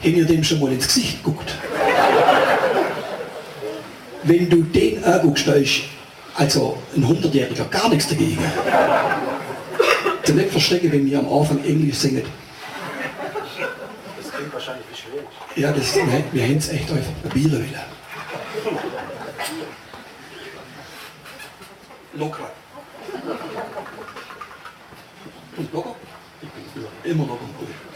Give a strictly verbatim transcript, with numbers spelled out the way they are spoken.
Haben wir dem schon mal ins Gesicht geguckt? Wenn du den anguckst, da ist also ein hundertjähriger gar nichts dagegen. Zum nicht verstecken, wenn wir am Anfang Englisch singen. Das klingt wahrscheinlich wie schwierig. Ja, das, wir, wir haben es echt einfach probieren wollen. Locker. Und locker? Ich bin immer locker und cool.